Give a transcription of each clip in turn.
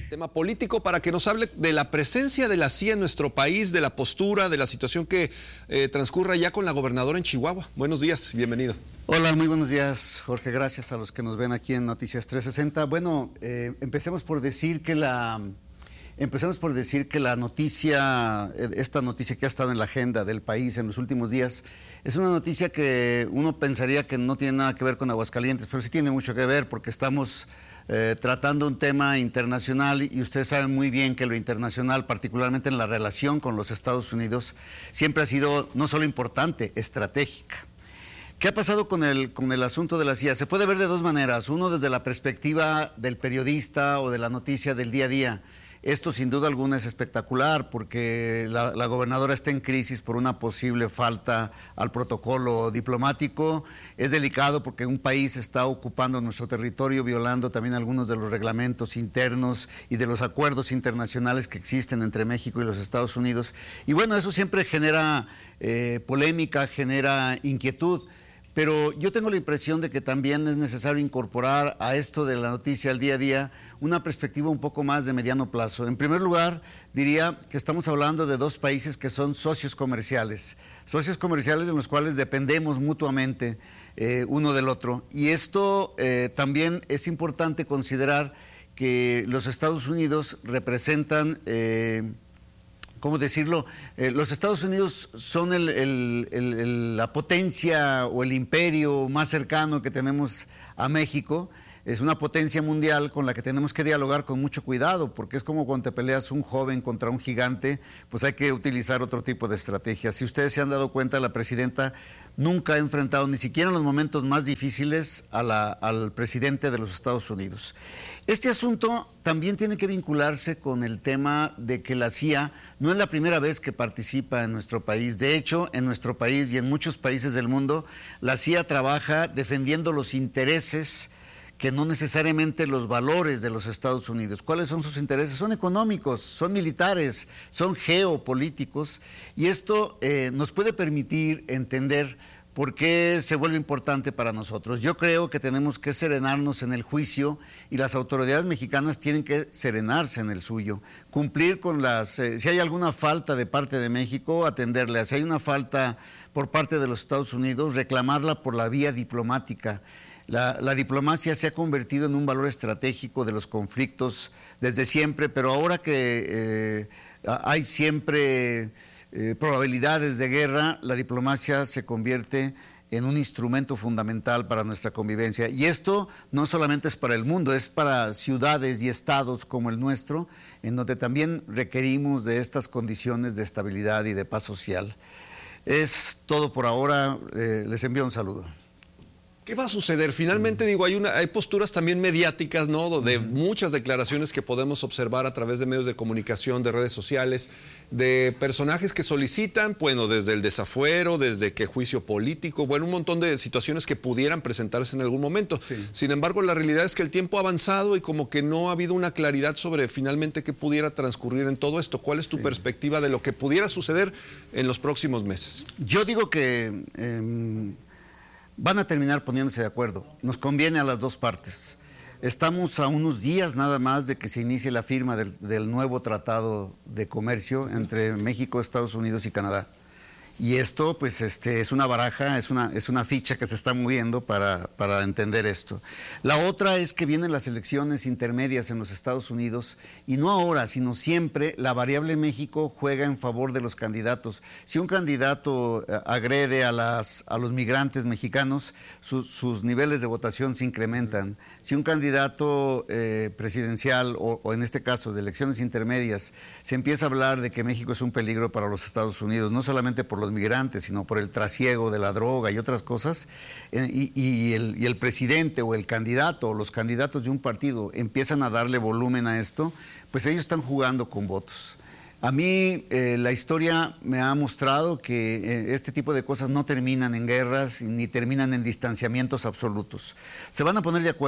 Tema político para que nos hable de la presencia de la CIA en nuestro país, de la postura, de la situación que transcurre allá con la gobernadora en Chihuahua. Buenos días, bienvenido. Hola, muy buenos días, Jorge. Gracias a los que nos ven aquí en Noticias 360. Bueno, empecemos por decir que la noticia, esta noticia que ha estado en la agenda del país en los últimos días, es una noticia que uno pensaría que no tiene nada que ver con Aguascalientes, pero sí tiene mucho que ver porque estamos tratando un tema internacional y ustedes saben muy bien que lo internacional, particularmente en la relación con los Estados Unidos, siempre ha sido no solo importante, estratégica. ¿Qué ha pasado con el asunto de la CIA? Se puede ver de dos maneras. Uno, desde la perspectiva del periodista o de la noticia del día a día. Esto sin duda alguna es espectacular porque la gobernadora está en crisis por una posible falta al protocolo diplomático. Es delicado porque un país está ocupando nuestro territorio, violando también algunos de los reglamentos internos y de los acuerdos internacionales que existen entre México y los Estados Unidos. Y bueno, eso siempre genera polémica, genera inquietud. Pero yo tengo la impresión de que también es necesario incorporar a esto de la noticia al día a día una perspectiva un poco más de mediano plazo. En primer lugar, diría que estamos hablando de dos países que son socios comerciales en los cuales dependemos mutuamente uno del otro. Y esto también es importante considerar que los Estados Unidos representan... ¿cómo decirlo? Los Estados Unidos son la potencia o el imperio más cercano que tenemos a México. Es una potencia mundial con la que tenemos que dialogar con mucho cuidado, porque es como cuando te peleas un joven contra un gigante, pues hay que utilizar otro tipo de estrategia. Si ustedes se han dado cuenta, la presidenta nunca ha enfrentado, ni siquiera en los momentos más difíciles, al presidente de los Estados Unidos. Este asunto también tiene que vincularse con el tema de que la CIA no es la primera vez que participa en nuestro país. De hecho, en nuestro país y en muchos países del mundo, la CIA trabaja defendiendo los intereses que no necesariamente los valores de los Estados Unidos. ¿Cuáles son sus intereses? Son económicos, son militares, son geopolíticos, y esto nos puede permitir entender por qué se vuelve importante para nosotros. Yo creo que tenemos que serenarnos en el juicio y las autoridades mexicanas tienen que serenarse en el suyo, cumplir con si hay alguna falta de parte de México, atenderla. Si hay una falta por parte de los Estados Unidos, reclamarla por la vía diplomática. La diplomacia se ha convertido en un valor estratégico de los conflictos desde siempre, pero ahora que hay siempre probabilidades de guerra, la diplomacia se convierte en un instrumento fundamental para nuestra convivencia. Y esto no solamente es para el mundo, es para ciudades y estados como el nuestro, en donde también requerimos de estas condiciones de estabilidad y de paz social. Es todo por ahora, les envío un saludo. ¿Qué va a suceder? Finalmente, digo, hay posturas también mediáticas, ¿no? De muchas declaraciones que podemos observar a través de medios de comunicación, de redes sociales, de personajes que solicitan, bueno, desde el desafuero, desde que juicio político, bueno, un montón de situaciones que pudieran presentarse en algún momento. Sí. Sin embargo, la realidad es que el tiempo ha avanzado y como que no ha habido una claridad sobre finalmente qué pudiera transcurrir en todo esto. ¿Cuál es tu perspectiva de lo que pudiera suceder en los próximos meses? Yo digo que... van a terminar poniéndose de acuerdo. Nos conviene a las dos partes. Estamos a unos días nada más de que se inicie la firma del nuevo tratado de comercio entre México, Estados Unidos y Canadá. Y esto, pues, es una baraja, es una ficha que se está moviendo para entender esto. La otra es que vienen las elecciones intermedias en los Estados Unidos y no ahora, sino siempre la variable México juega en favor de los candidatos. Si un candidato agrede a los migrantes mexicanos, sus niveles de votación se incrementan. Si un candidato presidencial o en este caso de elecciones intermedias se empieza a hablar de que México es un peligro para los Estados Unidos, no solamente por los migrantes, sino por el trasiego de la droga y otras cosas, y el presidente o el candidato o los candidatos de un partido empiezan a darle volumen a esto, pues ellos están jugando con votos. A mí la historia me ha mostrado que este tipo de cosas no terminan en guerras ni terminan en distanciamientos absolutos. Se van a poner de acuerdo.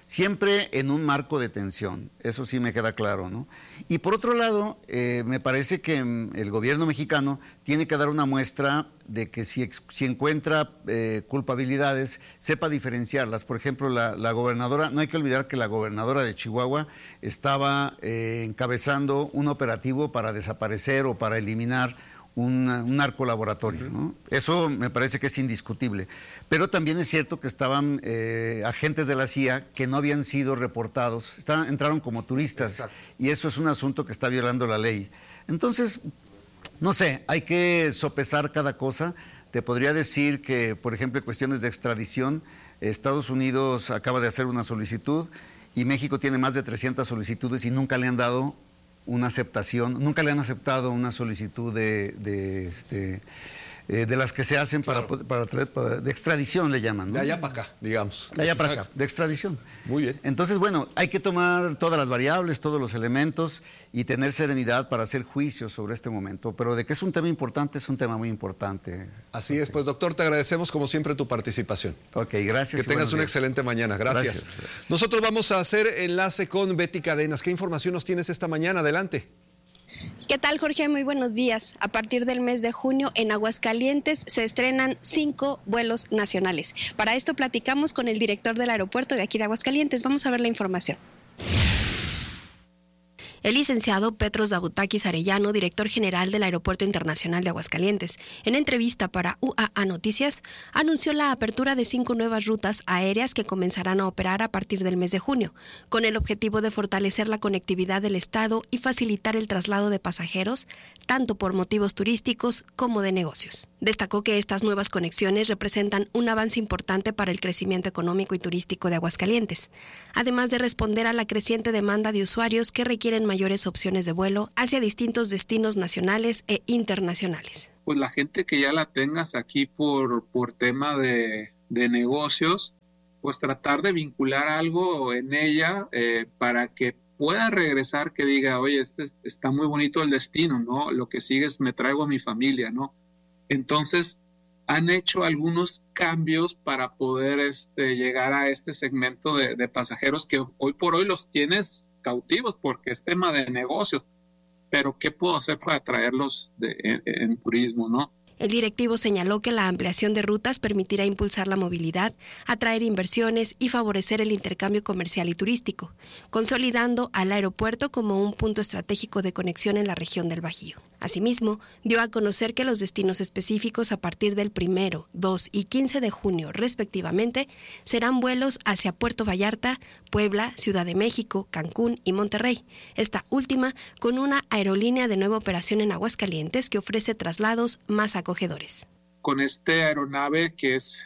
siempre en un marco de tensión, eso sí me queda claro, ¿no? Y por otro lado, me parece que el gobierno mexicano tiene que dar una muestra de que si encuentra culpabilidades, sepa diferenciarlas. Por ejemplo, la gobernadora, no hay que olvidar que la gobernadora de Chihuahua estaba encabezando un operativo para desaparecer o para eliminar un narcolaboratorio, ¿no? Eso me parece que es indiscutible. Pero también es cierto que estaban agentes de la CIA que no habían sido reportados, entraron como turistas. Exacto. Y eso es un asunto que está violando la ley. Entonces, no sé, hay que sopesar cada cosa. Te podría decir que, por ejemplo, en cuestiones de extradición, Estados Unidos acaba de hacer una solicitud y México tiene más de 300 solicitudes y nunca le han dado una aceptación, nunca le han aceptado una solicitud de las que se hacen claro. de extradición, le llaman, ¿no? De allá para acá, digamos. De allá para acá, de extradición. Muy bien. Entonces, bueno, hay que tomar todas las variables, todos los elementos y tener serenidad para hacer juicios sobre este momento. Pero de que es un tema importante, es un tema muy importante. Así es, pues doctor, te agradecemos como siempre tu participación. Ok, gracias. Que tengas una excelente mañana. Gracias. Gracias. Nosotros vamos a hacer enlace con Betty Cadenas. ¿Qué información nos tienes esta mañana? Adelante. ¿Qué tal, Jorge? Muy buenos días. A partir del mes de junio, en Aguascalientes se estrenan 5 vuelos nacionales. Para esto platicamos con el director del aeropuerto de aquí de Aguascalientes. Vamos a ver la información. El licenciado Petros Dabutakis Arellano, director general del Aeropuerto Internacional de Aguascalientes, en entrevista para UAA Noticias, anunció la apertura de 5 nuevas rutas aéreas que comenzarán a operar a partir del mes de junio, con el objetivo de fortalecer la conectividad del Estado y facilitar el traslado de pasajeros, tanto por motivos turísticos como de negocios. Destacó que estas nuevas conexiones representan un avance importante para el crecimiento económico y turístico de Aguascalientes, además de responder a la creciente demanda de usuarios que requieren mayores opciones de vuelo hacia distintos destinos nacionales e internacionales. Pues la gente que ya la tengas aquí por tema de negocios, pues tratar de vincular algo en ella para que pueda regresar, que diga, oye, está muy bonito el destino, ¿no? Lo que sigue es me traigo a mi familia, ¿no? Entonces, han hecho algunos cambios para poder llegar a este segmento de pasajeros que hoy por hoy los tienes cautivos porque es tema de negocios, pero ¿qué puedo hacer para atraerlos en turismo, no? El directivo señaló que la ampliación de rutas permitirá impulsar la movilidad, atraer inversiones y favorecer el intercambio comercial y turístico, consolidando al aeropuerto como un punto estratégico de conexión en la región del Bajío. Asimismo, dio a conocer que los destinos específicos a partir del 1, 2 y 15 de junio, respectivamente, serán vuelos hacia Puerto Vallarta, Puebla, Ciudad de México, Cancún y Monterrey. Esta última con una aerolínea de nueva operación en Aguascalientes que ofrece traslados más acogedores. Con esta aeronave que es,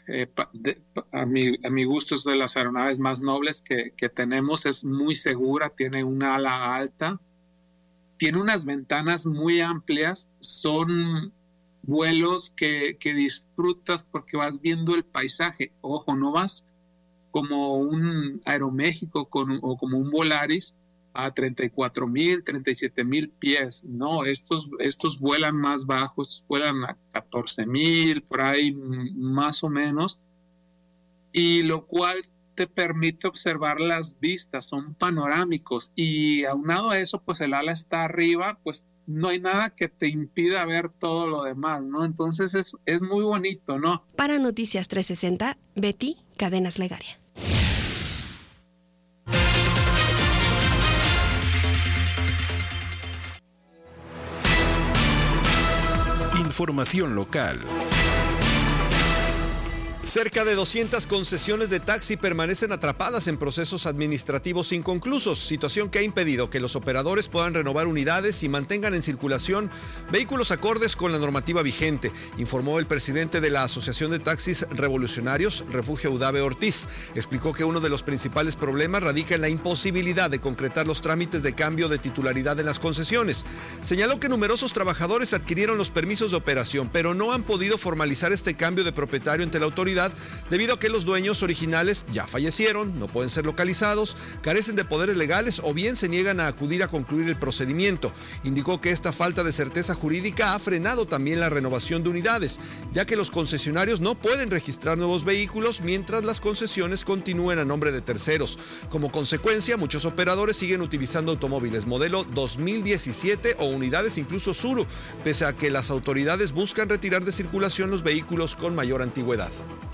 a mi gusto, es de las aeronaves más nobles que tenemos, es muy segura, tiene una ala alta, tiene unas ventanas muy amplias, son vuelos que disfrutas porque vas viendo el paisaje. Ojo, no vas como un Aeroméxico o como un Volaris a 34,000, 37,000 pies. No, estos vuelan más bajos, vuelan a 14,000, por ahí más o menos, y lo cual te permite observar las vistas, son panorámicos, y aunado a eso, pues el ala está arriba, pues no hay nada que te impida ver todo lo demás, ¿no? Entonces es muy bonito, ¿no? Para Noticias 360, Betty Cadenas Legaria. Información local. Cerca de 200 concesiones de taxi permanecen atrapadas en procesos administrativos inconclusos, situación que ha impedido que los operadores puedan renovar unidades y mantengan en circulación vehículos acordes con la normativa vigente, informó el presidente de la Asociación de Taxis Revolucionarios, Refugio Udave Ortiz. Explicó que uno de los principales problemas radica en la imposibilidad de concretar los trámites de cambio de titularidad en las concesiones. Señaló que numerosos trabajadores adquirieron los permisos de operación, pero no han podido formalizar este cambio de propietario ante la autoridad, unidad debido a que los dueños originales ya fallecieron, no pueden ser localizados, carecen de poderes legales o bien se niegan a acudir a concluir el procedimiento. Indicó que esta falta de certeza jurídica ha frenado también la renovación de unidades, ya que los concesionarios no pueden registrar nuevos vehículos mientras las concesiones continúen a nombre de terceros. Como consecuencia, muchos operadores siguen utilizando automóviles modelo 2017 o unidades incluso Tsuru, pese a que las autoridades buscan retirar de circulación los vehículos con mayor antigüedad.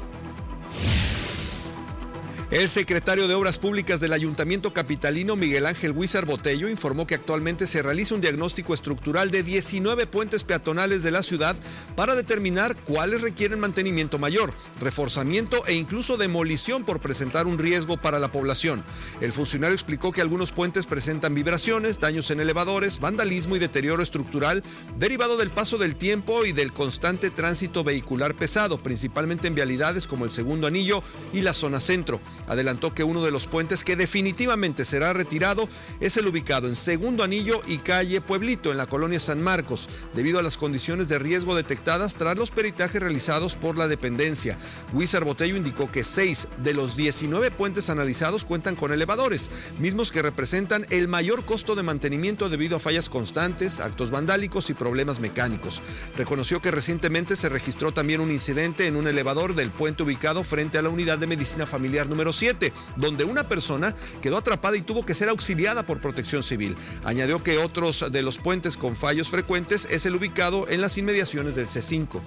El secretario de Obras Públicas del Ayuntamiento capitalino, Miguel Ángel Huízar Botello, informó que actualmente se realiza un diagnóstico estructural de 19 puentes peatonales de la ciudad para determinar cuáles requieren mantenimiento mayor, reforzamiento e incluso demolición por presentar un riesgo para la población. El funcionario explicó que algunos puentes presentan vibraciones, daños en elevadores, vandalismo y deterioro estructural derivado del paso del tiempo y del constante tránsito vehicular pesado, principalmente en vialidades como el Segundo Anillo y la zona centro. Adelantó que uno de los puentes que definitivamente será retirado es el ubicado en Segundo Anillo y calle Pueblito, en la colonia San Marcos, debido a las condiciones de riesgo detectadas tras los peritajes realizados por la dependencia. Huízar Botello indicó que 6 de los 19 puentes analizados cuentan con elevadores, mismos que representan el mayor costo de mantenimiento debido a fallas constantes, actos vandálicos y problemas mecánicos. Reconoció que recientemente se registró también un incidente en un elevador del puente ubicado frente a la unidad de medicina familiar número 7, donde una persona quedó atrapada y tuvo que ser auxiliada por Protección Civil. Añadió que otros de los puentes con fallos frecuentes es el ubicado en las inmediaciones del C5.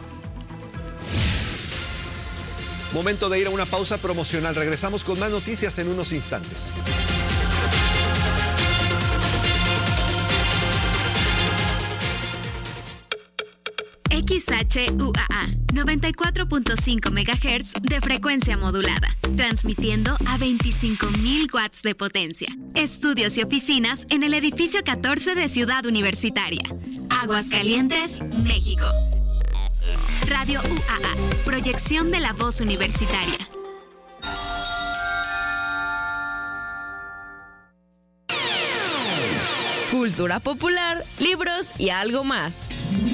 Momento de ir a una pausa promocional. Regresamos con más noticias en unos instantes. XHUAA 94.5 MHz de frecuencia modulada, transmitiendo a 25,000 watts de potencia. Estudios y oficinas en el edificio 14 de Ciudad Universitaria, Aguascalientes, México. Radio UAA, proyección de la voz universitaria. Cultura popular, libros y algo más.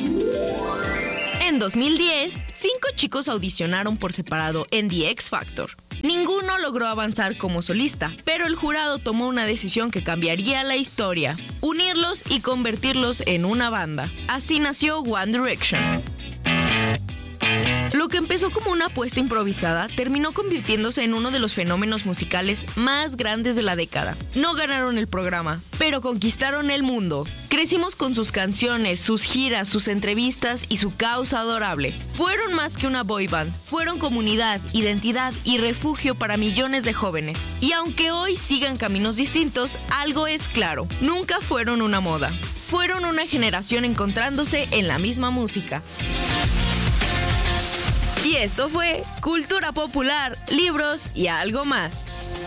En 2010, 5 chicos audicionaron por separado en The X Factor. Ninguno logró avanzar como solista, pero el jurado tomó una decisión que cambiaría la historia: unirlos y convertirlos en una banda. Así nació One Direction. Lo que empezó como una apuesta improvisada terminó convirtiéndose en uno de los fenómenos musicales más grandes de la década. No ganaron el programa, pero conquistaron el mundo. Crecimos con sus canciones, sus giras, sus entrevistas y su causa adorable. Fueron más que una boy band, fueron comunidad, identidad y refugio para millones de jóvenes. Y aunque hoy sigan caminos distintos, algo es claro: nunca fueron una moda. Fueron una generación encontrándose en la misma música. Y esto fue Cultura Popular, libros y algo más.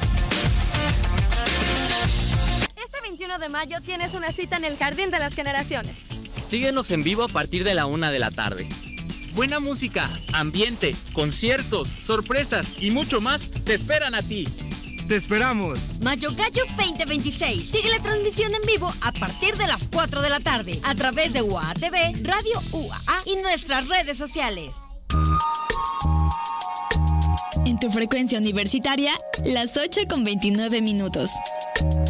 Este 21 de mayo tienes una cita en el Jardín de las Generaciones. Síguenos en vivo a partir de la 1 de la tarde. Buena música, ambiente, conciertos, sorpresas y mucho más te esperan a ti. ¡Te esperamos! Mayo Gallo 2026. Sigue la transmisión en vivo a partir de las 4 de la tarde a través de UAA TV, Radio UAA y nuestras redes sociales. En tu frecuencia universitaria, las 8:29 minutos.